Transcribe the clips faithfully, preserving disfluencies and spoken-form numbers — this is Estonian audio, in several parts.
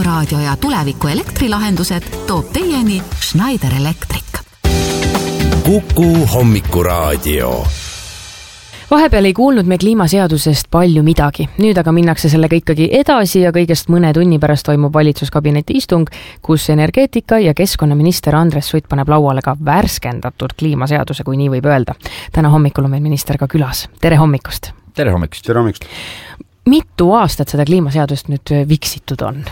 Hommikuraadio ja tuleviku elektrilahendused toob teieni Schneider Electric. Kuku Hommikuraadio. Vahepeal ei kuulnud me kliimaseadusest palju midagi. Nüüd aga minnakse sellega ikkagi edasi ja kõigest mõne tunni pärast toimub valitsuskabineti istung, kus energeetika- ja keskkonnaminister Andres Sutt paneb lauale ka värskendatud kliimaseaduse, kui nii võib öelda. Täna hommikul on meil minister ka külas. Tere hommikust! Tere hommikust! Tere hommikust! Mitu aastat seda kliimaseadust nüüd viksitud on?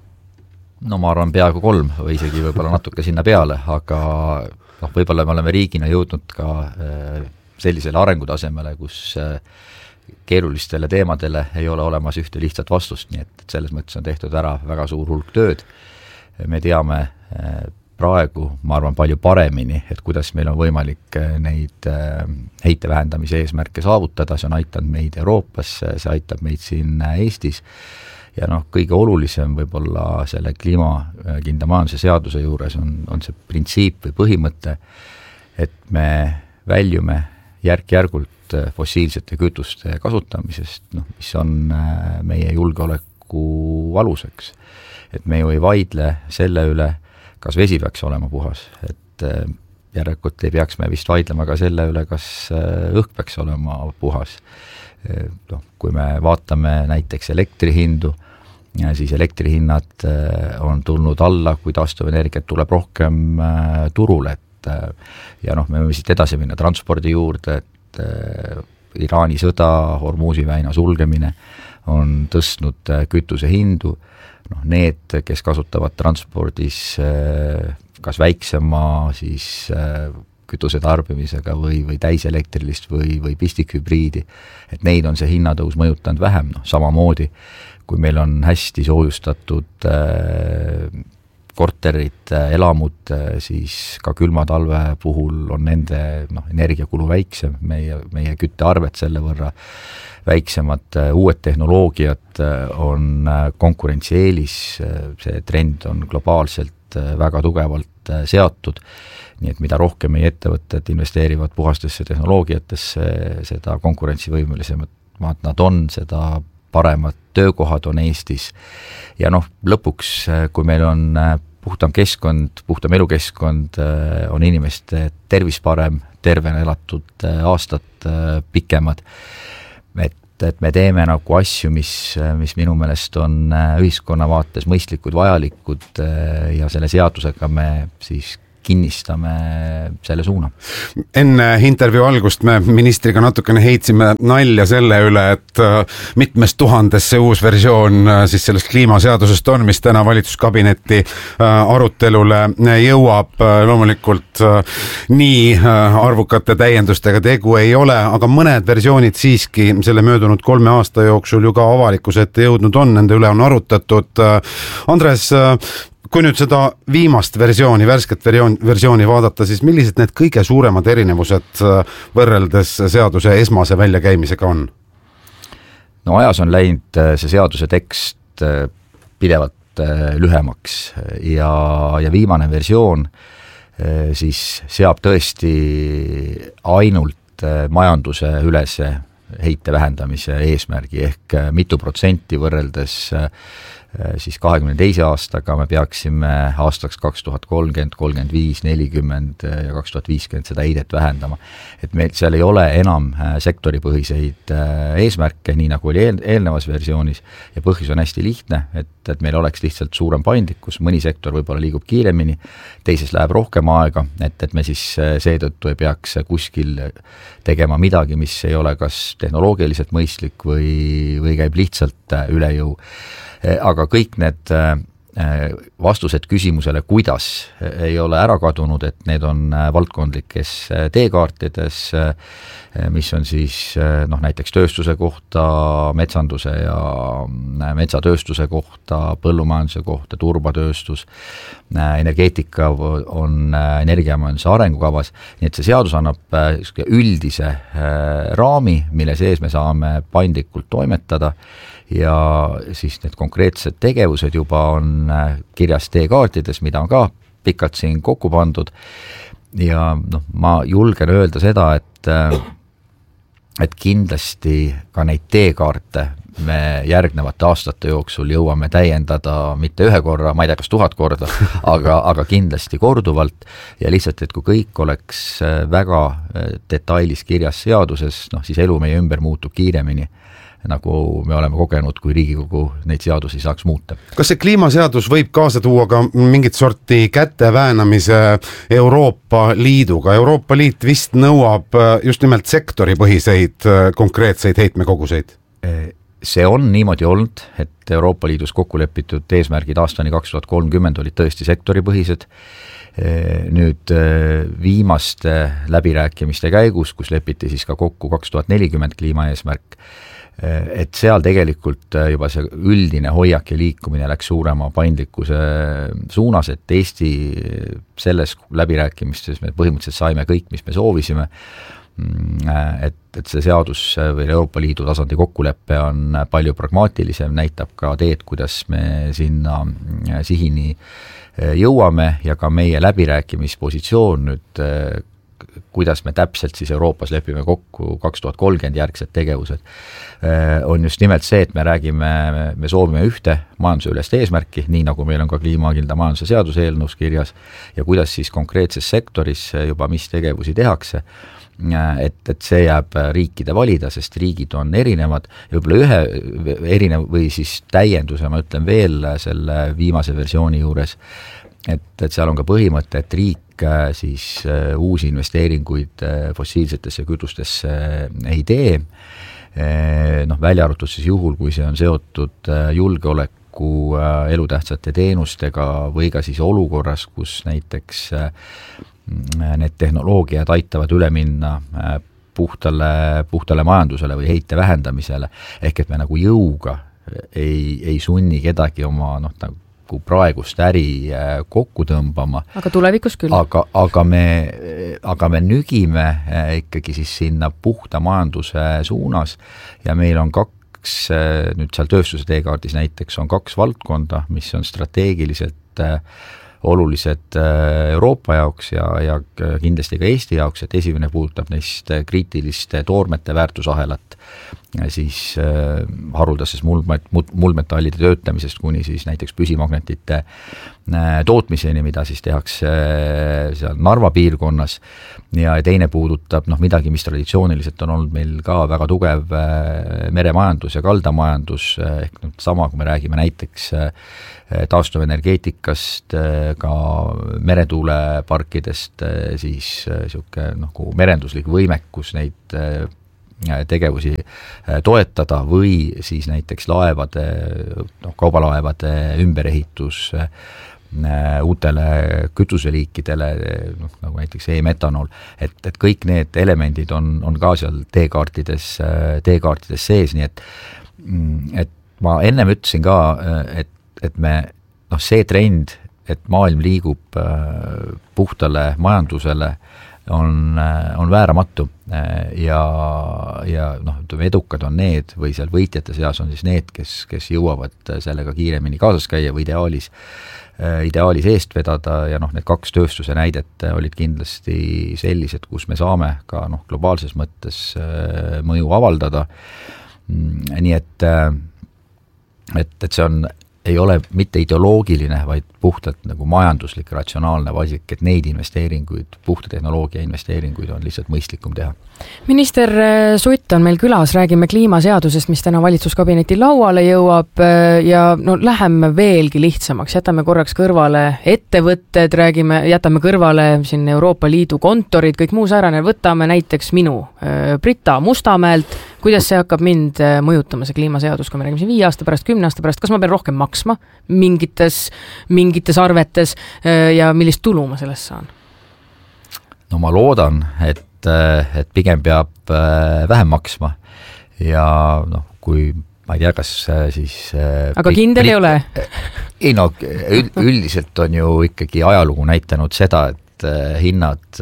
No ma arvan peaaegu kolm või isegi võib-olla natuke sinna peale, aga noh, võib-olla me oleme riigina jõudnud ka sellisele arengutasemele, kus keerulistele teemadele ei ole olemas ühte lihtsat vastust, nii et selles mõttes on tehtud ära väga suur hulk tööd. Me teame praegu, ma arvan, palju paremini, et kuidas meil on võimalik neid heite vähendamise eesmärke saavutada, see on aitanud meid Euroopas, see aitab meid siin Eestis ja noh, kõige olulisem võib-olla selle kliimakindla majanduse seaduse juures on, on see printsiip või põhimõte, et me väljume järk-järgult fossiilsete kütuste kasutamisest, noh, mis on meie julgeoleku aluseks. Et me ju ei vaidle selle üle, kas vesi peaks olema puhas, et järelikult ei peaks me vist vaidlema ka selle üle, kas õhk peaks olema puhas. No, kui me vaatame näiteks elektrihindu, siis elektrihinnad on tulnud alla, kui taastuvenergiat tuleb rohkem turule, ja noh, me võime siit edasi minna transpordi juurde, et Iraani sõda, Hormuzi väina sulgemine on tõstnud kütuse hindu. Noh, need, kes kasutavad transpordis kas väiksema siis kütuse tarbimisega või, või täiselektrilist või, või pistikhübriidi, et neid on see hinnatõus mõjutanud vähem. No, samamoodi, kui meil on hästi soojustatud korterid, elamud, siis ka külma talve puhul on nende noh, energiakulu väiksem, meie, meie küttearved selle võrra väiksemad, uued tehnoloogiad on konkurentsieelis, see trend on globaalselt väga tugevalt seatud, nii et mida rohkem meie ettevõtted investeerivad puhastesse tehnoloogiatesse, seda konkurentsivõimelisemad nad on, seda paremad töökohad on Eestis ja noh, lõpuks, kui meil on puhtam keskkond, puhtam elukeskkond, on inimeste tervis parem, tervena elatud aastad pikemad, et, et me teeme nagu asju, mis, mis minu meelest on ühiskonna vaates mõistlikud, vajalikud ja selle seadusega me siis kinnistame selle suuna. Enne intervjuu algust me ministriga natukene heitsime nalja selle üle, et mitmest tuhandest see uus versioon siis sellest kliimaseadusest on, mis täna valitsuskabinetti arutelule jõuab. Loomulikult nii arvukate täiendustega tegu ei ole, aga mõned versioonid siiski selle möödunud kolme aasta jooksul ju ka avalikkuse ette jõudnud on, nende üle on arutatud. Andres, kui nüüd seda viimast versiooni, värsket versiooni vaadata, siis millised need kõige suuremad erinevused võrreldes seaduse esmase väljakäimisega on? No ajas on läinud see seaduse tekst pidevalt lühemaks ja, ja viimane versioon siis seab tõesti ainult majanduse ülese heite vähendamise eesmärgi ehk mitu protsenti võrreldes siis kahekümne teise aastaga me peaksime aastaks kaks tuhat kolmkümmend, kolmkümmend viis, nelikümmend ja kaks tuhat viiskümmend seda heidet vähendama. Et meil seal ei ole enam sektoripõhiseid eesmärke, nii nagu oli eelnevas versioonis ja põhjus on hästi lihtne, et, et meil oleks lihtsalt suurem paindlikkus, mõni sektor võib-olla liigub kiiremini, teises läheb rohkem aega, et, et me siis seetõttu ei peaks kuskil tegema midagi, mis ei ole kas tehnoloogiliselt mõistlik või, või käib lihtsalt üle jõu. Aga kõik need vastused küsimusele, kuidas, ei ole ära kadunud, et need on valdkondlikes teekaartides, mis on siis noh, näiteks tööstuse kohta, metsanduse ja metsatööstuse kohta, põllumajanduse kohta, turbatööstus, energeetika on energiamajanduse arengukavas, nii et see seadus annab üldise raami, mille sees me saame paindlikult toimetada ja siis need konkreetsed tegevused juba on kirjas teekaartides, mida on ka pikalt siin kokku pandud ja noh, ma julgen öelda seda, et et kindlasti ka neid teekaarte me järgnevate aastate jooksul jõuame täiendada mitte ühe korra, ma ei tea, kas tuhat korda, aga, aga kindlasti korduvalt ja lihtsalt, et kui kõik oleks väga detailis kirjas seaduses, noh siis elu meie ümber muutub kiiremini, nagu me oleme kogenud, kui Riigikogu neid seadusi saaks muuta. Kas see kliimaseadus võib kaasa tuua ka mingit sorti käteväänamise Euroopa Liiduga? Euroopa Liit vist nõuab just nimelt sektoripõhiseid konkreetseid heitmekoguseid? See on niimoodi olnud, et Euroopa Liidus kokku lepitud eesmärgid aastani kaks tuhat kolmkümmend olid tõesti sektoripõhised. Nüüd viimaste läbirääkimiste käigus, kus lepiti siis ka kokku kaks tuhat nelikümmend kliimaeesmärk, et seal tegelikult juba see üldine hoiak ja liikumine läks suurema paindlikkuse suunas, et Eesti selles läbirääkimistes me põhimõtteliselt saime kõik, mis me soovisime, et, et see seadus või Euroopa Liidu tasandi kokkulepe on palju pragmaatilisem, näitab ka teed, kuidas me sinna sihini jõuame ja ka meie läbirääkimispositsioon nüüd kuidas me täpselt siis Euroopas lepime kokku kaks tuhat kolmkümmend järgsed tegevused, on just nimelt see, et me räägime, me soovime ühte majanduse ülest eesmärki, nii nagu meil on ka kliimakilda majanduse seaduse eelnõus kirjas, ja kuidas siis konkreetses sektoris juba mis tegevusi tehakse, et, et see jääb riikide valida, sest riigid on erinevad ja võib-olla ühe erinev või siis täienduse, ma ütlen veel selle viimase versiooni juures, et, et seal on ka põhimõte, et riik siis uusi investeeringuid fossiilsetesse kütustesse ei tee, noh, välja arvatud siis juhul, kui see on seotud julgeoleku elutähtsate teenustega või ka siis olukorras, kus näiteks need tehnoloogiad aitavad üle minna puhtale, puhtale majandusele või heite vähendamisele, ehk et me nagu jõuga ei, ei sunni kedagi oma noh, praegust äri kokku tõmbama. Aga tulevikus küll. Aga, aga, me, aga me nügime ikkagi siis sinna puhta majanduse suunas ja meil on kaks, nüüd seal tööstuse teekaardis näiteks on kaks valdkonda, mis on strateegiliselt olulised Euroopa jaoks ja, ja kindlasti ka Eesti jaoks, et esimene puudutab neist kriitiliste toormete väärtusahelat, siis äh, haruldases muldmet, muldmetallide töötamisest kuni siis näiteks püsimagnetite äh, tootmiseni, mida siis tehakse äh, seal Narva piirkonnas ja teine puudutab noh, midagi, mis traditsiooniliselt on olnud meil ka väga tugev äh, meremajandus ja kaldamajandus, äh, ehk noh, sama, kui me räägime näiteks äh, taastuvenergeetikast, äh, ka meretuuleparkidest, äh, siis äh, siuke, noh, merenduslik võimekus neid äh, tegevusi toetada või siis näiteks laevade, noh, kaubalaevade ümberehitus uutele kütuseliikidele, noh, nagu näiteks e-metanool, et, et kõik need elemendid on, on ka seal teekaartides, teekaartides sees, nii et, et ma ennem ütlesin ka, et, et me, noh, see trend, et maailm liigub puhtale majandusele, on, on vääramatu ja, ja noh, edukad on need või seal võitjate seas on siis need, kes, kes jõuavad sellega kiiremini kaasas käia või ideaalis, ideaalis eest vedada ja noh, need kaks tööstuse näidet olid kindlasti sellised, kus me saame ka noh, globaalses mõttes mõju avaldada. Nii et, et, et see on ei ole mitte ideoloogiline, vaid puhtalt nagu majanduslik, ratsionaalne valik, et neid investeeringuid, puhta tehnoloogia investeeringuid on lihtsalt mõistlikum teha. Minister Sutt on meil külas, räägime kliimaseadusest, mis täna valitsuskabineti lauale jõuab ja no läheme veelgi lihtsamaks, jätame korraks kõrvale ettevõtted, räägime, jätame kõrvale siin Euroopa Liidu kontorid, kõik muu säärane, võtame näiteks minu Brita Mustamäelt, kuidas see hakkab mind mõjutama, see kliimaseadus, kui me räägime siin viie aasta pärast, kümne aasta pärast, kas ma pean rohkem maksma mingites, mingites arvetes ja millist tulu ma sellest saan? No ma loodan, et, et pigem peab vähem maksma ja noh, kui ma ei tea, kas siis aga kindel ei ole? Ei no, üldiselt on ju ikkagi ajalugu näitanud seda, et hinnad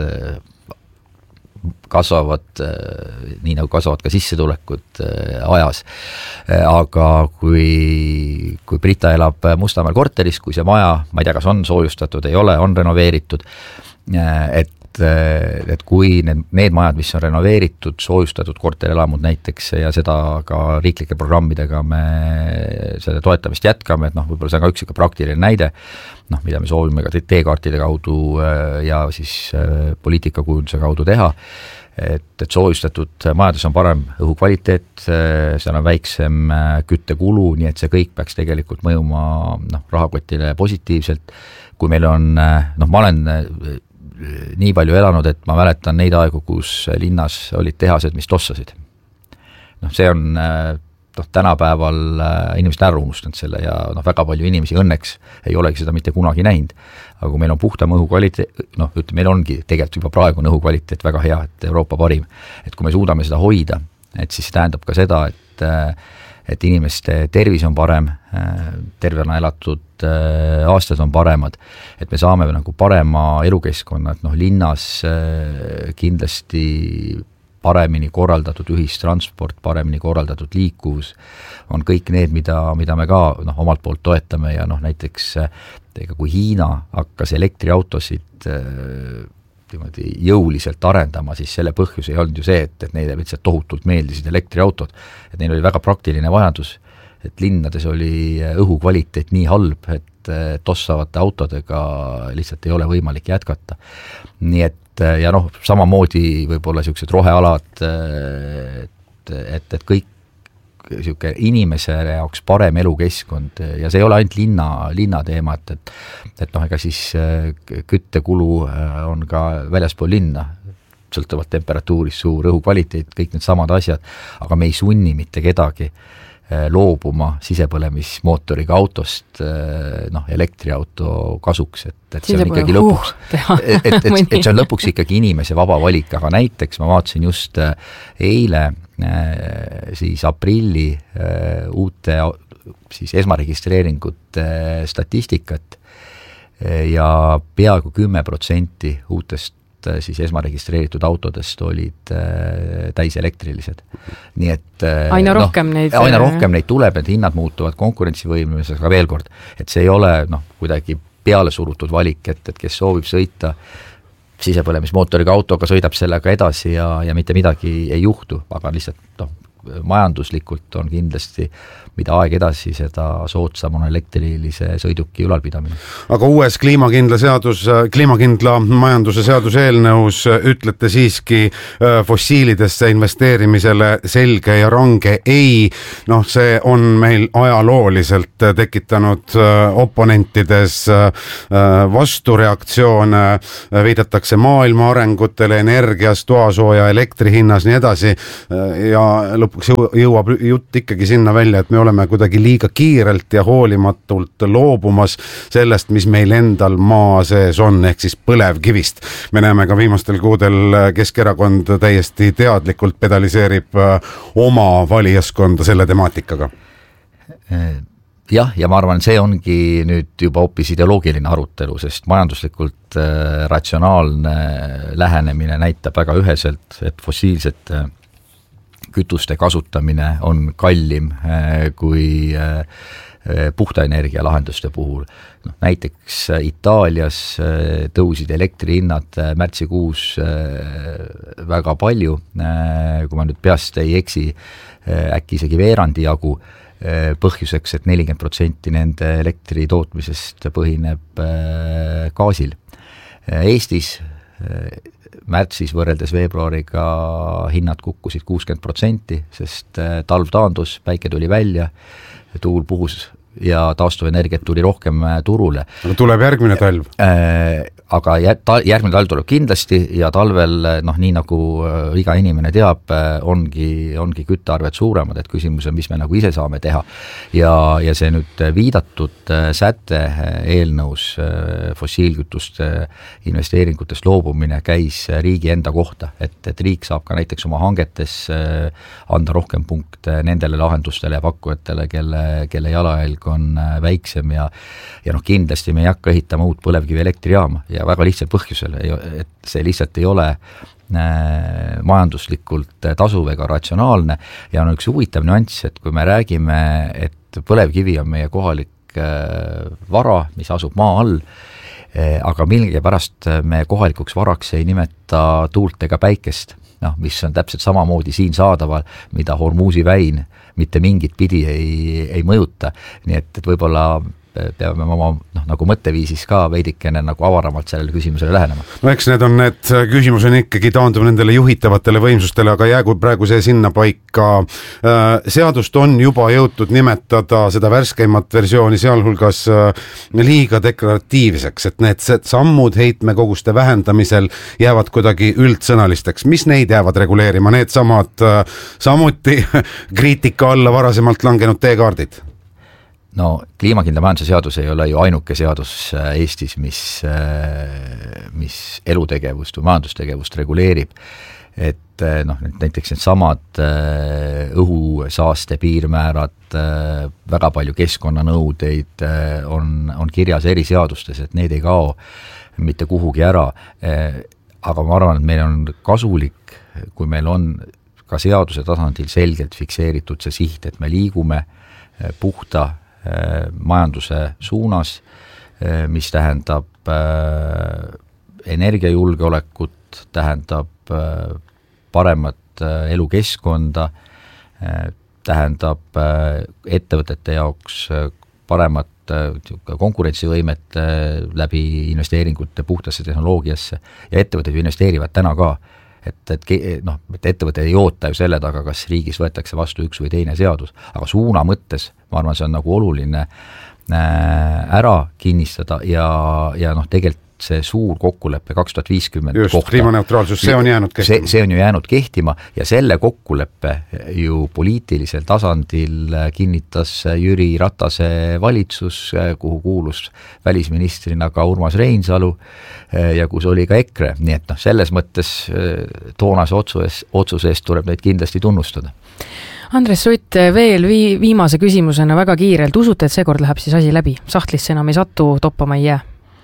kasvavad, nii nagu kasvavad ka sissetulekud ajas. Aga kui, kui Brita elab Mustamäel korteris, kui see maja, ma ei tea, kas on soojustatud, ei ole, on renoveeritud, et et kui need, need majad, mis on renoveeritud, soojustatud korterelamud näiteks ja seda ka riiklike programmidega me selle toetamist jätkame, et noh, võib-olla see on ka üks ikka praktiline näide, noh, mida me soovime ka teekaartide kaudu ja siis poliitikakujunduse kaudu teha, et, et soojustatud majades on parem õhukvaliteet, seal on väiksem küttekulu, nii et see kõik peaks tegelikult mõjuma noh, rahakotile positiivselt, kui meil on, noh, ma olen nii palju elanud, et ma mäletan neid aegu, kus linnas olid tehased, mis tossasid. noh, see on noh, tänapäeval inimesed ära unustanud selle ja noh, väga palju inimesi õnneks ei olegi seda mitte kunagi näinud. Aga kui meil on puhtam õhukvaliteet, noh, ütleme, meil ongi tegelikult juba praegu õhukvaliteet väga hea, et Euroopa parim. Et kui me suudame seda hoida, et siis tähendab ka seda, et et inimeste tervis on parem, tervena elatud aastad on paremad, et me saame nagu parema elukeskkonna, et noh, linnas kindlasti paremini korraldatud ühistransport, paremini korraldatud liikuvus on kõik need, mida, mida me ka noh, omalt poolt toetame ja noh, näiteks ega kui Hiina hakkas elektriautosid jõuliselt arendama, siis selle põhjus ei olnud ju see, et, et neile lihtsalt tohutult meeldisid elektriautod, et neil oli väga praktiline vajadus, et linnades oli õhukvaliteet nii halb, et tossavate autodega lihtsalt ei ole võimalik jätkata. Nii et ja noh, samamoodi võib-olla niisugused rohealad, et, et, et kõik niisugune inimese jaoks parem elukeskkond ja see ei ole ainult linna, linna teema, et, et, et noh, ega siis küttekulu on ka väljaspool linna, sõltuvalt temperatuurist, suur õhukvaliteet, kõik need samad asjad, aga me ei sunni mitte kedagi loobuma sisepõlemismootoriga autost noh, elektriauto kasuks, et, et see on ikkagi lõpuks uh, et, et, et, et see on lõpuks ikkagi inimese vaba valik, aga näiteks ma vaatasin just eile siis aprilli uute siis esmaregistreeringute statistikat ja peaaegu kümme protsenti uutest siis esmaregistreeritud autodest olid täiselektrilised. Nii et aina rohkem no, neid aina rohkem neid tuleb, et hinnad muutuvad konkurentsivõimelises, aga veel kord, et see ei ole noh, kuidagi peale surutud valik, et, et kes soovib sõita sisepõlemismootoriga autoga, sõidab sellega edasi ja, ja mitte midagi ei juhtu, aga lihtsalt noh, majanduslikult on kindlasti, mida aeg edasi, seda soodsam on elektrilise sõiduki ülalpidamine. Aga uues kliimakindla seadus, kliimakindla majanduse seaduse eelnõus ütlete siiski fossiilidesse investeerimisele selge ja range ei. Noh, see on meil ajalooliselt tekitanud oponentides vastureaktsioone, viidatakse maailma arengutele, energias, toasooja, elektrihinnas, nii edasi ja lõpuks jõuab jutt ikkagi sinna välja, et me oleme kuidagi liiga kiirelt ja hoolimatult loobumas sellest, mis meil endal maa sees on, ehk siis põlevkivist. Me näeme ka viimastel kuudel Keskerakond täiesti teadlikult pedaliseerib oma valijaskonda selle temaatikaga. Jah, ja ma arvan, see ongi nüüd juba hoopis ideoloogiline arutelu, sest majanduslikult ratsionaalne lähenemine näitab väga üheselt, et fossiilsed kütuste kasutamine on kallim kui puhta energia lahenduste puhul. No, näiteks Itaalias tõusid elektrihinnad märtsikuus väga palju, kui ma nüüd peast ei eksi, äkki isegi veerandi jagu, põhjuseks, et nelikümmend protsenti nende elektri tootmisest põhineb gaasil. Eestis märtsis võrreldes veebruariga hinnad kukkusid kuuskümmend protsenti, sest talv taandus, päike tuli välja, tuul puhus ja taastuvenergiat tuli rohkem turule. Aga tuleb järgmine talv? Aga järgmine talv tuleb kindlasti ja talvel, noh, nii nagu iga inimene teab, ongi, ongi küttearved suuremad, et küsimus on, mis me nagu ise saame teha. Ja, ja see nüüd viidatud säte eelnõus fossiilkütuste investeeringutest loobumine käis riigi enda kohta, et, et riik saab ka näiteks oma hangetes anda rohkem punkte nendele lahendustele ja pakkujatele, kelle, kelle jalajälg on väiksem ja, ja noh, kindlasti me ei hakka ehitama uut põlevkivi elektrijaama ja väga lihtsalt põhjusel, et see lihtsalt ei ole majanduslikult tasuv ega ratsionaalne ja on üks huvitav nüanss, et kui me räägime, et põlevkivi on meie kohalik vara, mis asub maa all, aga millegipärast me kohalikuks varaks ei nimeta tuult ega päikest, noh, mis on täpselt samamoodi siin saadaval, mida Hormuzi väin mitte mingit pidi ei, ei mõjuta, nii et, et võib-olla peame oma noh, nagu mõtteviisis ka veidikene nagu avaramalt sellele küsimusele lähenema. No eks need on need küsimus on ikkagi taandub nendele juhitavatele võimsustele, aga jäägu praegu see sinna paika. Seadust on juba jõutud nimetada seda värskeimat versiooni sealhulgas liiga deklaratiivseks, et need sammud heitmekoguste vähendamisel jäävad kuidagi üldsõnalisteks. Mis neid jäävad reguleerima? Need samad samuti kriitika alla varasemalt langenud teekaardid? No kliimakindla majanduse seadus ei ole ju ainuke seadus Eestis, mis, mis elutegevust või majandustegevust reguleerib. Et noh, näiteks need samad õhusaaste piirmäärad, väga palju keskkonnanõudeid on, on kirjas eri seadustes, et need ei kao mitte kuhugi ära. Aga ma arvan, et meil on kasulik, kui meil on ka seaduse tasandil selgelt fikseeritud see siht, et me liigume puhta majanduse suunas, mis tähendab energiajulgeolekut, tähendab paremat elukeskkonda, tähendab ettevõtete jaoks paremat konkurentsivõimet läbi investeeringute puhtasse tehnoloogiasse ja ettevõtted investeerivad täna ka. Et, et, noh, et ettevõte ei oota ju selle taga, kas riigis võetakse vastu üks või teine seadus, aga suuna mõttes, ma arvan, see on nagu oluline ära kinnistada ja, ja noh, tegelikult see suur kokkuleppe kaks tuhat viiskümmend just, kohta. Kliimaneutraalsus, see on jäänud kehtima. See, see on ju jäänud kehtima ja selle kokkuleppe ju poliitilisel tasandil kinnitas Jüri Ratase valitsus, kuhu kuulus välisministrina ka Urmas Reinsalu ja kus oli ka EKRE, nii et noh, selles mõttes toonase otsuses, otsuse eest tuleb neid kindlasti tunnustada. Andres Sutt, veel vii, viimase küsimusena väga kiirelt, usute, et seekord läheb siis asi läbi? Sahtlisse enam ei satu, toppama ei jää?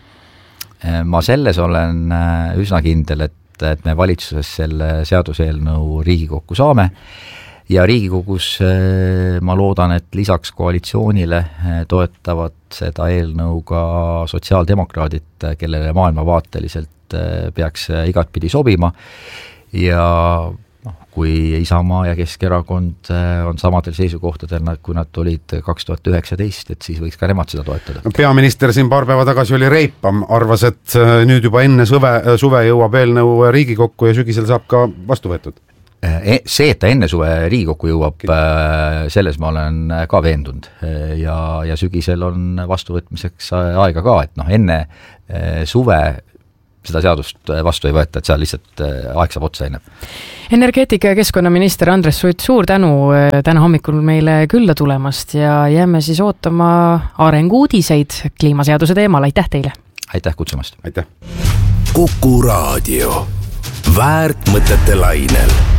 Ma selles olen üsna kindel, et, et me valitsuses selle seaduseelnõu Riigikokku saame ja Riigikogus ma loodan, et lisaks koalitsioonile toetavad seda eelnõu ka sotsiaaldemokraadid, kellele maailmavaateliselt peaks igatpidi sobima ja noh, kui Isamaa ja Keskerakond on samadel seisukohtadel, kui nad olid kaks tuhat üheksateist, et siis võiks ka nemad seda toetada. Peaminister siin paar päeva tagasi oli reipam, arvas, et nüüd juba enne suve, suve jõuab eelnõu Riigikokku ja sügisel saab ka vastu võetud. See, et ta enne suve Riigikokku jõuab, selles ma olen ka veendunud ja, ja sügisel on vastuvõtmiseks aega ka, et noh, enne suve seda seadust vastu ei võeta, et seal lihtsalt aeg saab otsa enne. Energeetika ja keskkonnaminister Andres Sutt, suur tänu täna hommikul meile külla tulemast ja jääme siis ootama arenguudiseid kliimaseaduse teemal. Aitäh teile! Aitäh kutsumast! Aitäh! Kuku Raadio. Väärt mõtete lainel.